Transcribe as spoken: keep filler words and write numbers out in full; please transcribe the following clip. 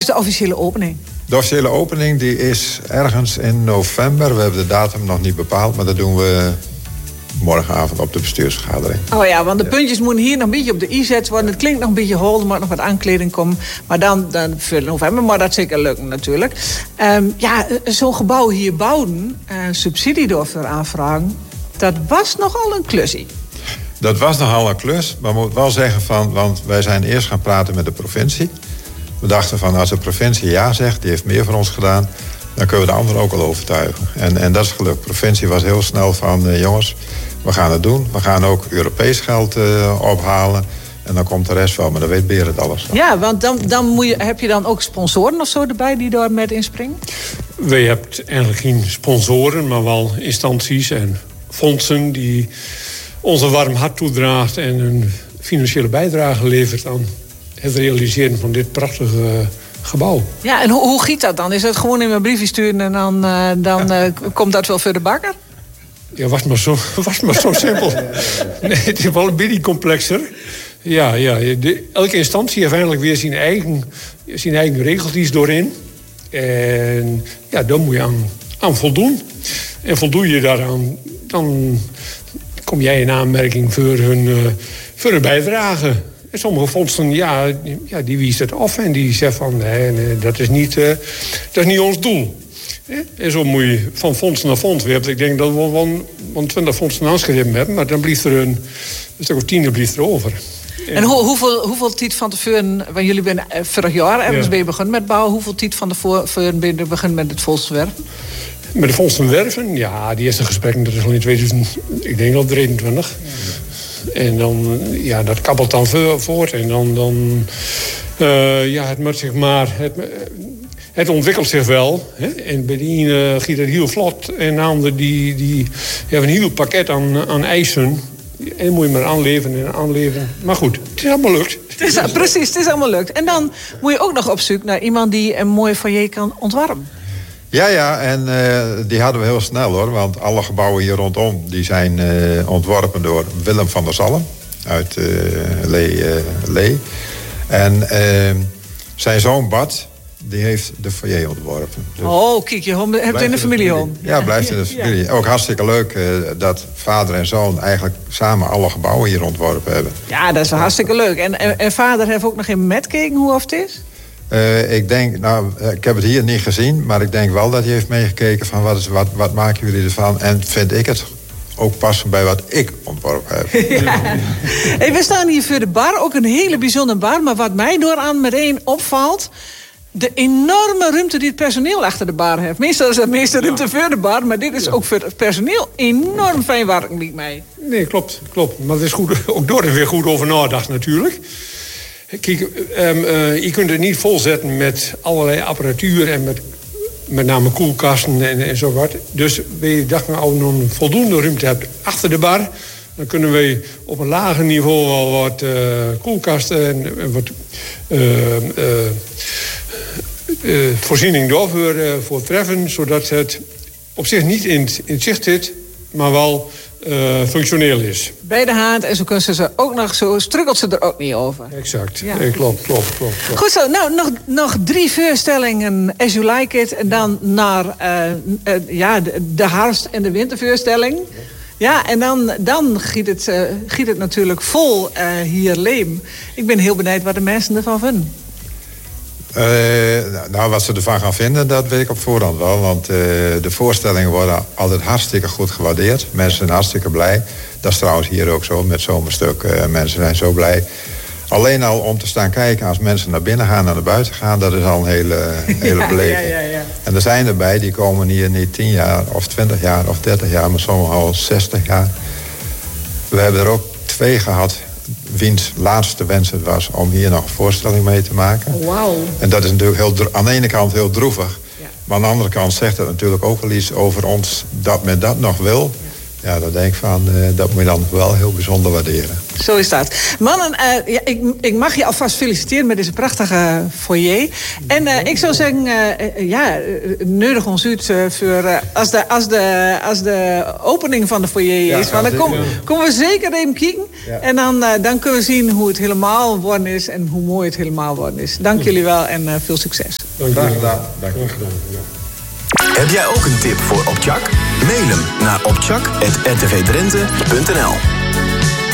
de officiële opening? De officiële opening die is ergens in november. We hebben de datum nog niet bepaald, maar dat doen we morgenavond op de bestuursvergadering. Oh ja, want de puntjes moeten hier nog een beetje op de i gezet worden. Het klinkt nog een beetje hol, er moet nog wat aankleding komen. Maar dan, dan voor november moet dat zeker lukken natuurlijk. Um, ja, zo'n gebouw hier bouwen, uh, subsidie daarvoor aanvragen, dat was nogal een klusje. Dat was nogal een klus, maar moet wel zeggen van, want wij zijn eerst gaan praten met de provincie. We dachten van, als de provincie ja zegt, die heeft meer voor ons gedaan, dan kunnen we de anderen ook al overtuigen. En, en dat is gelukt. De provincie was heel snel van, uh, jongens, we gaan het doen. We gaan ook Europees geld uh, ophalen. En dan komt de rest wel, maar dan weet Berend alles van. Ja, want dan, dan moet je, heb je dan ook sponsoren of zo erbij die daar met inspringen? Wij hebben eigenlijk geen sponsoren, maar wel instanties en fondsen die ons een warm hart toedraagt en een financiële bijdrage levert aan het realiseren van dit prachtige gebouw. Ja, en hoe, hoe giet dat dan? Is dat gewoon in mijn briefje sturen en dan, uh, dan ja. uh, komt dat wel voor de bakker? Ja, was maar zo, was maar zo simpel. Nee, het is wel een beetje complexer. Ja, ja de, elke instantie heeft eigenlijk weer zijn eigen, zijn eigen regeltjes doorin. En ja, daar moet je aan, aan voldoen. En voldoe je daaraan, dan kom jij in aanmerking voor hun, uh, voor hun bijdrage. En sommige fondsen, ja, ja, die wijst het af en die zegt van, nee, nee dat, is niet, uh, dat is niet ons doel. En zo moet je van fonds naar fonds. We hebben, ik denk dat we wel, wel twintig fondsen aangeschreven hebben, maar dan blijft er een, een stuk of tien blijft er over. En, en hoe, hoeveel, hoeveel tijd van tevoren, want jullie zijn vorig jaar ergens ja. ben je begonnen met bouwen, hoeveel tijd van tevoren ben je begonnen met het fondsenwerven? Met de fondsenwerven, ja, die eerste gesprekken, dat is al in tweeduizend, ik denk al drieëntwintig. Ja. En dan, ja, dat kabbelt dan voort en dan, dan uh, ja, het moet zeg maar, het, het ontwikkelt zich wel. Hè? En bij die ene uh, gaat het heel vlot en de andere die, die heeft een heel pakket aan, aan eisen. En dan moet je maar aanleveren en aanleveren. Maar goed, het is allemaal lukt. Het is, precies, het is allemaal lukt. En dan moet je ook nog op zoek naar iemand die een mooi foyer kan ontwarmen. Ja, ja, en uh, die hadden we heel snel hoor. Want alle gebouwen hier rondom die zijn uh, ontworpen door Willem van der Zalm uit uh, Lee, uh, Lee. En uh, zijn zoon Bart, die heeft de foyer ontworpen. Dus oh, kijk, je hebt het in de familie home. Ja, blijft in de familie. Ja. Ook hartstikke leuk uh, dat vader en zoon eigenlijk samen alle gebouwen hier ontworpen hebben. Ja, dat is wel hartstikke leuk. En, en, en vader heeft ook nog in met gekeken hoe of het is? Uh, ik denk, nou, ik heb het hier niet gezien, maar ik denk wel dat hij heeft meegekeken van wat, is, wat, wat maken jullie ervan? En vind ik het ook passen bij wat ik ontworpen heb. Ja. Hey, we staan hier voor de bar, ook een hele bijzondere bar, maar wat mij dooraan meteen opvalt, de enorme ruimte die het personeel achter de bar heeft. Meestal is dat meeste ruimte voor de bar, maar dit is ja. ook voor het personeel enorm fijn werk, lijkt mij. Nee, klopt, klopt. Maar het is goed, ook door er weer goed over nagedacht natuurlijk. Kijk, um, uh, je kunt het niet volzetten met allerlei apparatuur en met met name koelkasten en, en zo wat. Dus we dachten, als we een voldoende ruimte hebben achter de bar, dan kunnen we op een lager niveau wel wat uh, koelkasten en, en wat uh, uh, uh, voorziening daarvoor uh, voor treffen, zodat het op zich niet in, in het zicht zit, maar wel Uh, functioneel is. Bij de haard en zo kunnen ze ook nog, zo struggelt ze er ook niet over. Exact, ja. nee, klopt, klopt, klopt, klopt. Goed zo, nou nog, nog drie voorstellingen as you like it en dan naar uh, uh, ja, de, de herfst- en de wintervoorstelling. Ja, en dan, dan giet, het, uh, giet het natuurlijk vol uh, hier leem. Ik ben heel benieuwd wat de mensen ervan vinden. Uh, nou, wat ze ervan gaan vinden, dat weet ik op voorhand wel. Want uh, de voorstellingen worden altijd hartstikke goed gewaardeerd. Mensen zijn hartstikke blij. Dat is trouwens hier ook zo, met zomerstuk. Uh, mensen zijn zo blij. Alleen al om te staan kijken als mensen naar binnen gaan en naar buiten gaan, dat is al een hele, hele beleving. Ja, ja, ja, ja. En er zijn erbij, die komen hier niet tien jaar of twintig jaar of dertig jaar, maar sommigen al zestig jaar. We hebben er ook twee gehad wiens laatste wens het was om hier nog een voorstelling mee te maken. Wow. En dat is natuurlijk heel, aan de ene kant heel droevig. Ja. Maar aan de andere kant zegt het natuurlijk ook wel iets over ons dat men dat nog wil. Ja. Ja, dan denk ik van, uh, dat moet je dan wel heel bijzonder waarderen. Zo is dat. Mannen, uh, ja, ik, ik mag je alvast feliciteren met deze prachtige foyer. En uh, ik zou zeggen, uh, uh, ja, nodig ons uit uh, voor, uh, als, de, als, de, als de opening van de foyer ja, is. Want dan komen kom we zeker even kijken. Ja. En dan, uh, dan kunnen we zien hoe het helemaal geworden is en hoe mooi het helemaal geworden is. Dank jullie wel en uh, veel succes. Dank Graag gedaan. Dank je. Ja. Heb jij ook een tip voor Opchak? Mail hem naar opchak apenstaartje r t v drenthe punt n l.